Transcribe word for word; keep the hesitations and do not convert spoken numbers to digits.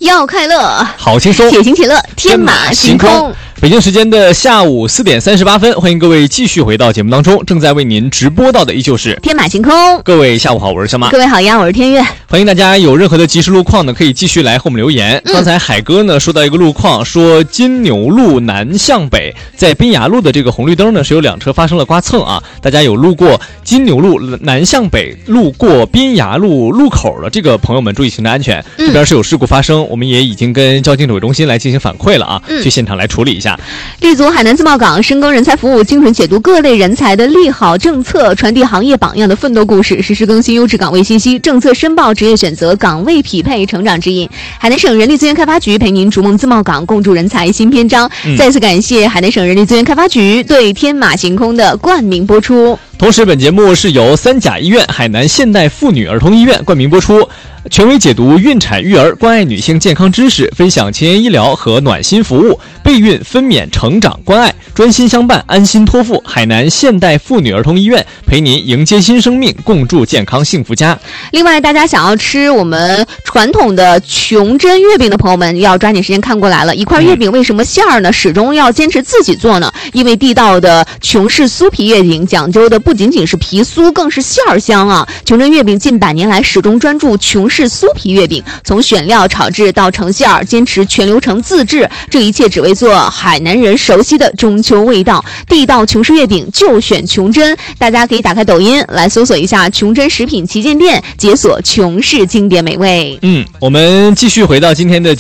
要快乐， 好轻松， 且行且乐，天马行空。 北京时间的下午四点三十八分，欢迎各位继续回到节目当中。正在为您直播到的依旧是天马行空。 各位下午好，我是小马。 各位好呀，我是天悦。 欢迎大家有任何的即时路况呢，可以继续来和我们留言。嗯、刚才海哥呢说到一个路况，说金牛路南向北，在滨牙路的这个红绿灯呢是有两车发生了刮蹭啊。大家有路过金牛路南向北，路过滨牙路路口的这个朋友们注意行车安全。嗯、这边是有事故发生，我们也已经跟交警指挥中心来进行反馈了啊，嗯、去现场来处理一下。 立足海南自贸港，深耕人才服务，精准解读各类人才的利好政策，传递行业榜样的奋斗故事，实时更新优质岗位信息，政策申报，职业选择，岗位匹配，成长指引。海南省人力资源开发局陪您逐梦自贸港，共筑人才新篇章。嗯、再次感谢海南省人力资源开发局对天马行空的冠名播出。 同时，本节目是由三甲医院海南现代妇女儿童医院冠名播出。权威解读孕产育儿，关爱女性健康知识，分享前沿医疗和暖心服务，备孕分娩成长关爱，专心相伴，安心托付。海南现代妇女儿童医院陪您迎接新生命，共筑健康幸福家。 另外，大家想要吃我们传统的琼珍月饼的朋友们，要抓紧时间看过来了。一块月饼为什么馅儿呢始终要坚持自己做呢？因为地道的琼氏酥皮月饼讲究的不仅仅是皮酥，更是馅儿香啊！琼珍月饼近百年来始终专注琼是酥皮月饼，从选料炒制到成馅儿，坚持全流程自制，这一切只为做海南人熟悉的中秋味道。地道琼氏月饼就选琼珍，大家可以打开抖音来搜索一下琼珍食品旗舰店，解锁琼氏经典美味。 嗯，我们继续回到今天的节